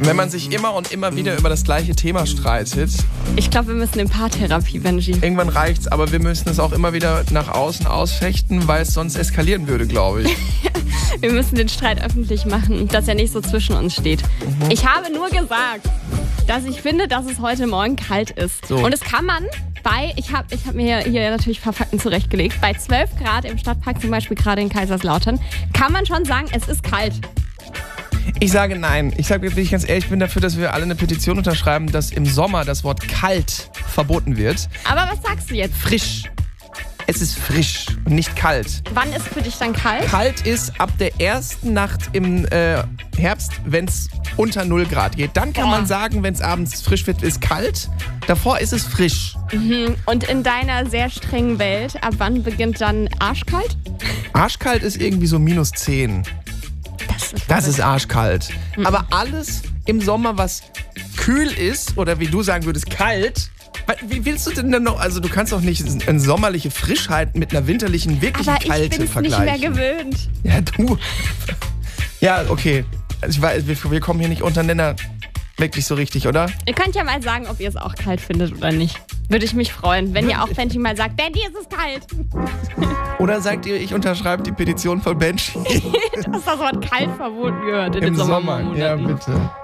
Wenn man sich immer und immer wieder über das gleiche Thema streitet. Ich glaube, wir müssen in Paartherapie, Benji. Irgendwann reicht's, aber wir müssen es auch immer wieder nach außen ausfechten, weil es sonst eskalieren würde, glaube ich. Wir müssen den Streit öffentlich machen, dass er nicht so zwischen uns steht. Ich habe nur gesagt, dass ich finde, dass es heute Morgen kalt ist. So. Und das kann man ich hab mir hier natürlich ein paar Fakten zurechtgelegt, bei 12 Grad im Stadtpark, zum Beispiel gerade in Kaiserslautern, kann man schon sagen, es ist kalt. Ich sage nein. Ich sage wirklich ganz ehrlich, ich bin dafür, dass wir alle eine Petition unterschreiben, dass im Sommer das Wort kalt verboten wird. Aber was sagst du jetzt? Frisch. Es ist frisch und nicht kalt. Wann ist für dich dann kalt? Kalt ist ab der ersten Nacht im Herbst, wenn es unter 0 Grad geht. Dann kann man sagen, wenn es abends frisch wird, ist kalt. Davor ist es frisch. Und in deiner sehr strengen Welt, ab wann beginnt dann arschkalt? Arschkalt ist irgendwie so -10. Das ist arschkalt. Aber alles im Sommer, was kühl ist, oder wie du sagen würdest, kalt. Wie willst du denn noch, also du kannst doch nicht eine sommerliche Frischheit mit einer winterlichen, wirklichen Kälte vergleichen. Aber ich bin es nicht mehr gewöhnt. Ja, du. Ja, okay. Also ich weiß, wir kommen hier nicht untereinander wirklich so richtig, oder? Ihr könnt ja mal sagen, ob ihr es auch kalt findet oder nicht. Würde ich mich freuen, wenn ihr auch Benji mal sagt, Benji, es ist kalt. Oder sagt ihr, ich unterschreibe die Petition von Benji? Dass das Wort kalt verboten gehört in Im den Sommer. Sommermonaten. Ja, bitte.